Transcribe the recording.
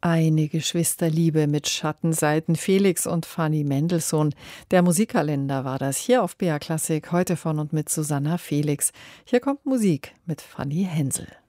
Eine Geschwisterliebe mit Schattenseiten. Felix und Fanny Mendelssohn. Der Musikkalender war das hier auf BR Klassik. Heute von und mit Susanna Felix. Hier kommt Musik mit Fanny Hensel.